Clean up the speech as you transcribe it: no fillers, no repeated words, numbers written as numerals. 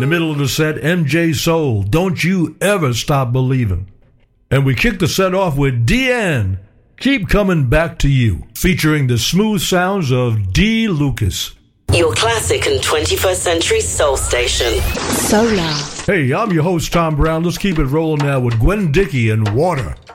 the middle of the set, MJ Soul, Don't You Ever Stop Believing. And we kicked the set off with Deanne, Keep Coming Back to You, featuring the smooth sounds of D. Lucas. Your classic and 21st century soul station. Solar. Hey, I'm your host, Tom Brown. Let's keep it rolling now with Gwen Dickey and Water.